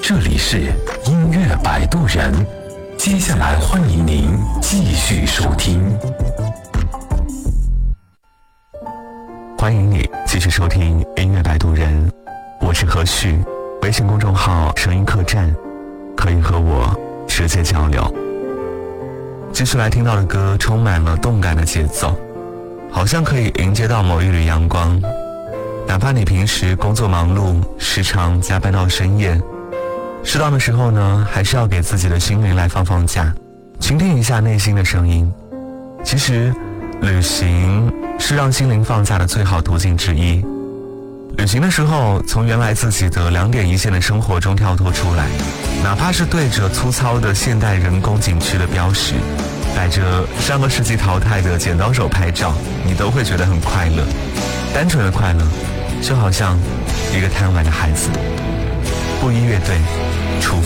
这里是音乐摆渡人，接下来欢迎您继续收听。欢迎你继续收听音乐摆渡人，我是何旭，微信公众号声音客栈，可以和我直接交流。继续来听到的歌充满了动感的节奏，好像可以迎接到某一缕阳光。哪怕你平时工作忙碌，时常加班到深夜，适当的时候呢，还是要给自己的心灵来放假，倾听一下内心的声音。其实旅行是让心灵放假的最好途径之一。旅行的时候，从原来自己的两点一线的生活中跳脱出来，哪怕是对着粗糙的现代人工景区的标识，摆着上个世纪淘汰的剪刀手拍照，你都会觉得很快乐。单纯的快乐，就好像一个贪玩的孩子。布衣乐队出发。